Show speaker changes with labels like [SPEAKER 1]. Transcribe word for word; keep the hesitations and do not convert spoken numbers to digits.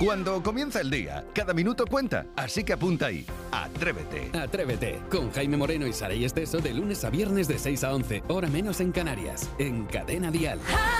[SPEAKER 1] Cuando comienza el día, cada minuto cuenta, así que apunta ahí. Atrévete.
[SPEAKER 2] Atrévete, con Jaime Moreno y Saray Esteso de lunes a viernes de seis a once, hora menos en Canarias, en Cadena Dial.